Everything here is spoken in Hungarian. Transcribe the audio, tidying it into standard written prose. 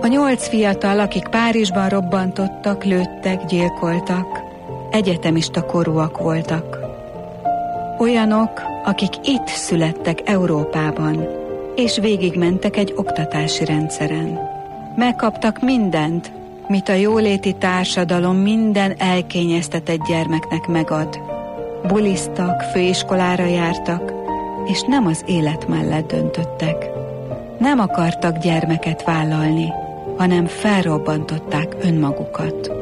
A 8 fiatal, akik Párizsban robbantottak, lőttek, gyilkoltak, egyetemista korúak voltak. Olyanok, akik itt születtek Európában, és végigmentek egy oktatási rendszeren. Megkaptak mindent, mit a jóléti társadalom minden elkényeztetett gyermeknek megad. Buliztak, főiskolára jártak, és nem az élet mellett döntöttek. Nem akartak gyermeket vállalni, hanem felrobbantották önmagukat.